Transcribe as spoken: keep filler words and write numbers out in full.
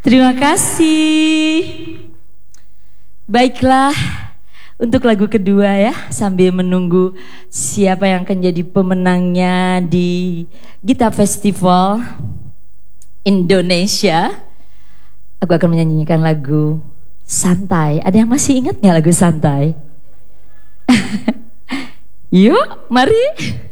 Terima kasih. Baiklah, untuk lagu kedua ya, sambil menunggu siapa yang akan jadi pemenangnya di Gita Festival Indonesia, aku akan menyanyikan lagu Santai. Ada yang masih ingat gak lagu Santai? Yuk, mari.